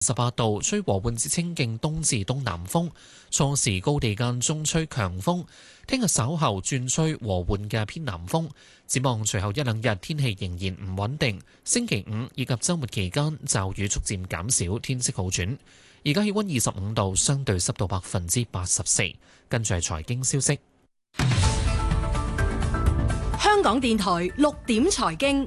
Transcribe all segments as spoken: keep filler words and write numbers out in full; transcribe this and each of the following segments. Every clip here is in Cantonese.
十八度，吹和緩至清勁東至東南風，初時高地間中吹強風。聽日稍後轉吹和緩嘅偏南風。展望隨後一兩日天氣仍然唔穩定，星期五以及週末期間驟雨逐漸減少，天色好轉。而家氣溫二十五度，相對濕度百分之八十四。跟住係財經消息。 香港電台六點財經。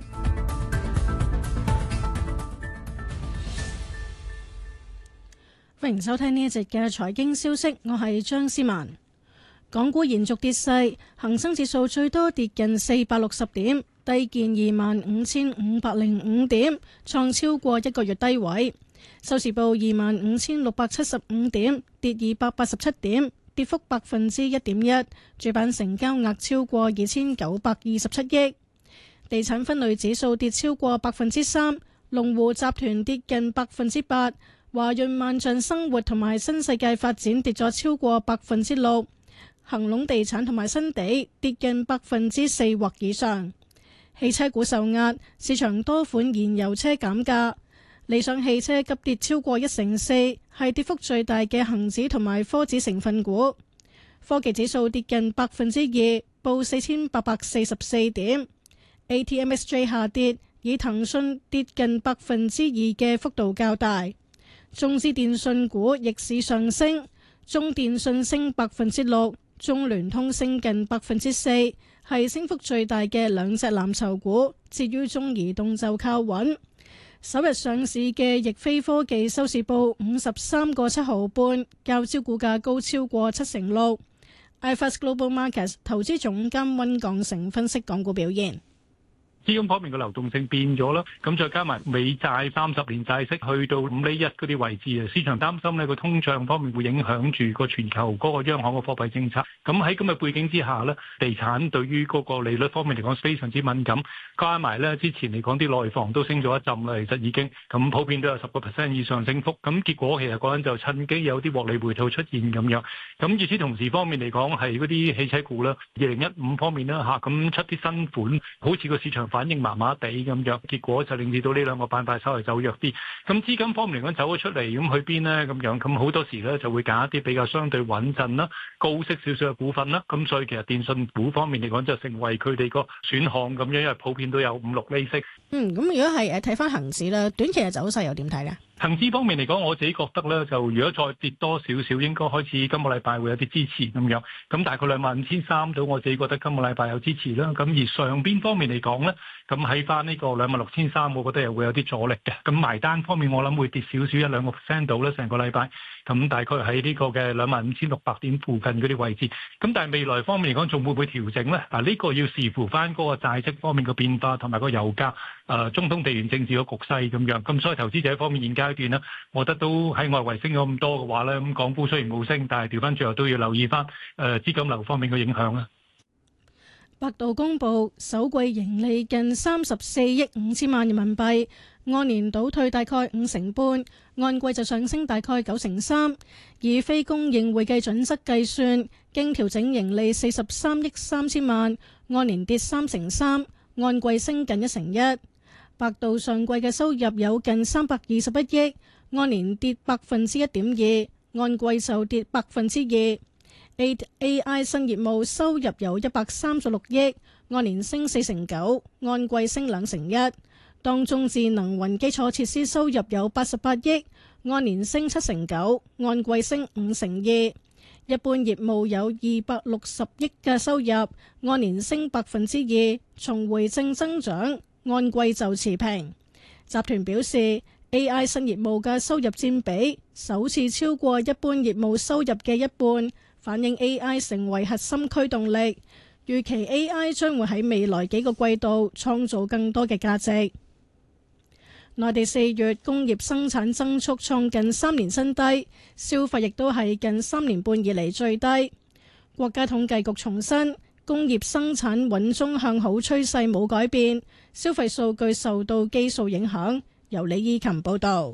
歡迎收聽呢一節嘅財經消息，我係張思文。港股延續跌勢，恒生指數最多跌近四百六十點，低見二萬五千五百零五點，創超過一個月低位。收市報二萬五千六百七十五點，跌二百八十七點，跌幅百分之一點一。主板成交額超過二千九百二十七億。地產分類指數跌超過百分之三，龍湖集團跌近百分之八，華潤萬象生活同埋新世界發展跌咗超過百分之六，恒隆地產同埋新地跌近百分之四或以上。汽車股受壓，市場多款燃油車減價。理想汽車急跌超過一成四，係跌幅最大嘅恒指同埋科指成分股。科技指數跌近百分之二，報四千八百四十四點。A T M S J 下跌，以騰訊跌近百分之二嘅幅度較大。中資電訊股逆市上升，中電訊升百分之六，中聯通升近百分之四，係升幅最大嘅兩隻藍籌股。至於中移動就靠穩。首日上市嘅易飛科技收市報五十三個七毫半，較招股價高超過七成六。iFAST Global Markets 投資總監溫鋼成分析港股表現。 資金方面嘅流動性變咗啦，咁再加埋美債三十年債息去到五厘一嗰啲位置啊，市場擔心呢個通脹方面會影響住個全球嗰個央行嘅貨幣政策。咁喺咁嘅背景之下呢，地產對於嗰個利率方面嚟講非常之敏感，加埋呢之前嚟講啲內房都升咗一陣啦，其實已經咁普遍都有十個 percent 以上升幅。咁結果其實嗰陣就趁機有啲獲利回吐出現咁樣。咁與此同時方面嚟講係嗰啲汽車股啦，二零一五方面啦嚇，咁出啲新款，好似個市場反應麻麻地咁樣，結果就令至到呢兩個板塊稍微走弱啲。咁資金方面嚟講走咗出嚟，咁去邊呢？咁樣咁好多時咧就會揀一啲比較相對穩陣啦、高息少少嘅股份啦。咁所以其實電信股方面嚟講就成為佢哋個選項咁樣，因為普遍都有五六厘息。 嗯，咁如果係誒睇翻恒指咧，短期嘅走勢又點睇呢？ 恒指方面嚟講，我自己覺得咧，就如果再跌多少少，應該開始今個禮拜會有啲支持咁樣。咁大概兩萬五千三到，我自己覺得今個禮拜有支持啦。咁而上邊方面嚟講咧，咁喺翻呢個兩萬六千三，我覺得又會有啲阻力嘅。咁埋單方面，我諗會跌少少一兩個 percent 到咧，成個禮拜。咁大概喺呢個嘅兩萬五千六百點附近嗰啲位置。咁但係未來方面嚟講，仲會唔會調整咧？嗱，呢個要視乎翻嗰個債息方面嘅變化，同埋個油價、誒、呃、中東地緣政治嘅局勢咁樣。咁所以投資者方面現階段咧，我覺得都喺外圍升咗咁多嘅話咧，咁港股雖然冇升，但係調翻最後都要留意翻誒資金流方面嘅影響啦。 百度公布首季盈利近三十四億五千萬人民幣，按年倒退大概五成半，按季就上升大概九成三。以非公認會計準則計算，經調整盈利四十三億三千萬，按年跌三成三，按季升近一成一。百度上季嘅收入有近三百二十一億，按年跌百分之一點二，按季就跌百分之二。A I 新業務收入有一百三十六億，按年升四成九，按季升兩成一。當中智能雲基礎設施收入有八十八億，按年升七成九，按季升五成二。一般業務有二百六十億嘅收入，按年升百分之二，重回正增長，按季就持平。集團表示 A I 新業務嘅收入佔比首次超過一般業務收入嘅一半，反映 A I 成為核心驅動力，預期 A I 將會喺未來幾個季度創造更多嘅價值。內地四月工業生產增速創近三年新低，消費亦都係近三年半以嚟最低。國家統計局重申，工業生產穩中向好趨勢冇改變，消費數據受到基數影響。由李依琴報導。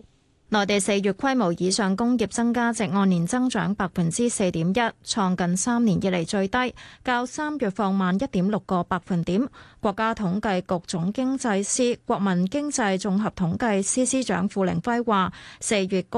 內地四月規模以上工業增加值按年增長百分之四點一，創近三年以嚟最低，較三月放慢一點六個百分點。國家統計局總經濟司、國民經濟綜合統計司司長傅凌輝話：四月高